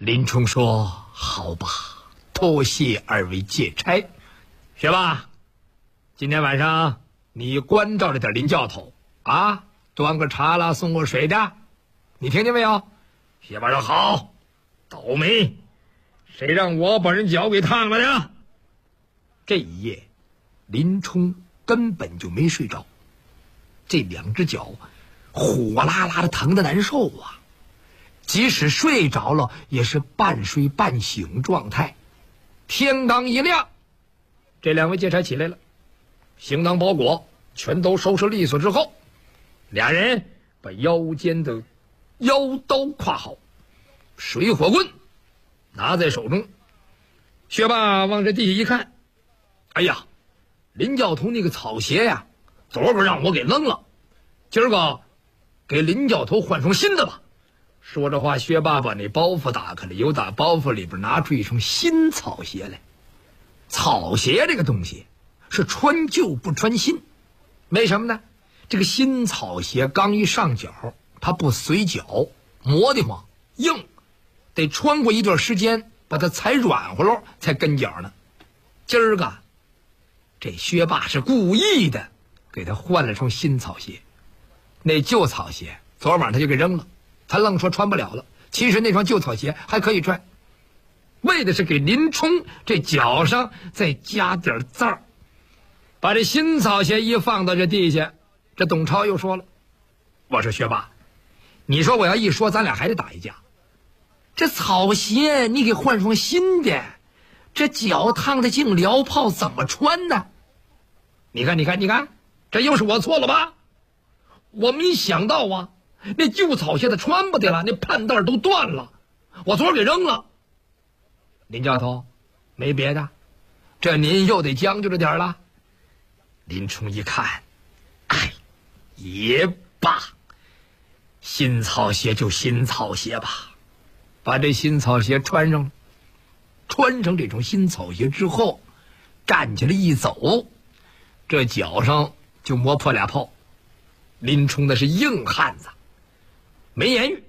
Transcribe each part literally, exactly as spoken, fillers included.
林冲说：“好吧，多谢二位借差。学霸，今天晚上你关照着点林教头啊，端个茶啦，送个水的，你听见没有？”学霸说：“好。”倒霉，谁让我把人脚给烫了呢？这一夜，林冲根本就没睡着，这两只脚火辣辣的疼得难受啊！即使睡着了，也是半睡半醒状态。天刚一亮，这两位劫差起来了，行囊包裹全都收拾利索之后，俩人把腰间的腰刀挎好，水火棍拿在手中。学霸往这地下一看，哎呀，林教头那个草鞋呀，昨个让我给扔了，今儿个给林教头换双新的吧。说着话，学霸把那包袱打开了，又打包袱里边拿出一双新草鞋来。草鞋这个东西是穿旧不穿新，为什么呢？这个新草鞋刚一上脚，它不随脚，磨得慌硬，得穿过一段时间把它踩软和喽才跟脚呢。今儿个这薛霸是故意的给他换了双新草鞋，那旧草鞋昨晚他就给扔了，他愣说穿不了了，其实那双旧草鞋还可以穿，为的是给林冲这脚上再加点字儿。把这新草鞋一放到这地下，这董超又说了：“我说薛霸，你说我要一说，咱俩还得打一架。这草鞋你给换双新的，这脚烫的净燎泡，怎么穿呢？你看你看你看，这又是我错了吧？我没想到啊，那旧草鞋它穿不得了，那盼带都断了，我昨儿给扔了。林教头，没别的，这您又得将就着点了。”林冲一看，哎，也罢，新草鞋就新草鞋吧，把这新草鞋穿上了。穿上这种新草鞋之后，站起来一走，这脚上就磨破俩泡。林冲那是硬汉子，没言语，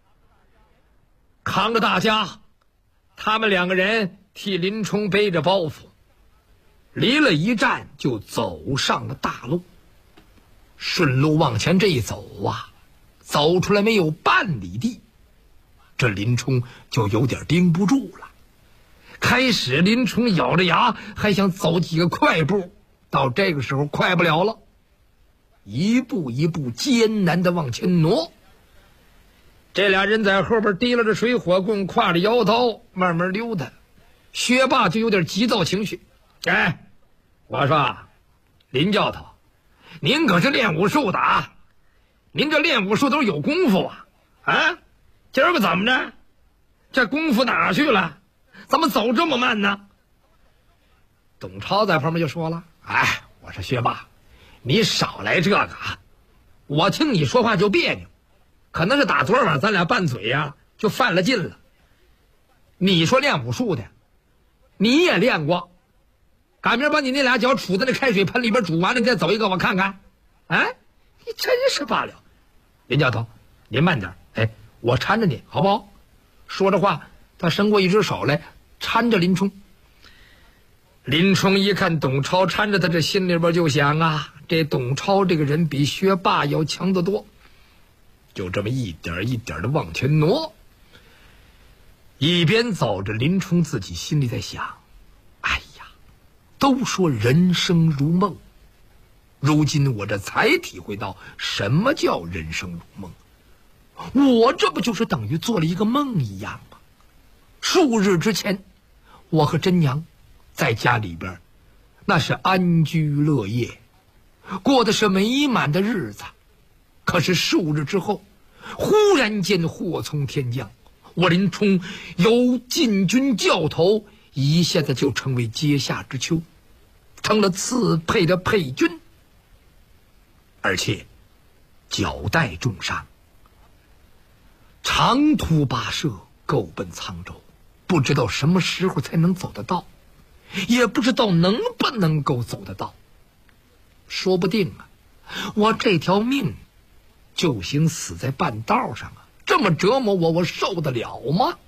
扛着大家，他们两个人替林冲背着包袱，离了一站就走上了大路。顺路往前这一走啊，走出来没有半里地，这林冲就有点盯不住了。开始林冲咬着牙还想走几个快步，到这个时候快不了了，一步一步艰难地往前挪。这俩人在后边提拉着水火棍，挎着腰刀，慢慢溜达。薛霸就有点急躁情绪：“哎，我说林教头，您可是练武术的啊，您这练武术都有功夫啊啊！今儿个怎么着？这功夫哪去了？怎么走这么慢呢？”董超在旁边就说了：“哎，我说薛霸，你少来这个啊！我听你说话就别扭，可能是打昨晚咱俩拌嘴呀、啊，就犯了劲了。你说练武术的，你也练过，赶明儿把你那俩脚杵在那开水盆里边煮完了，你再走一个我看看。哎，你真是罢了。林教头，您慢点，哎，我搀着你好不好？”说着话，他伸过一只手来搀着林冲。林冲一看董超搀着他，这心里边就想啊，这董超这个人比薛霸要强得多。就这么一点一点的往前挪，一边走着，林冲自己心里在想：哎呀，都说人生如梦，如今我这才体会到什么叫人生如梦。我这不就是等于做了一个梦一样吗？数日之前，我和真娘在家里边那是安居乐业，过的是美满的日子。可是数日之后，忽然间祸从天降，我林冲由禁军教头一下子就成为阶下之囚，成了刺配的配军，而且脚带重伤，长途跋涉够奔沧州，不知道什么时候才能走得到，也不知道能不能够走得到。说不定啊，我这条命就行死在半道上啊！这么折磨我，我受得了吗？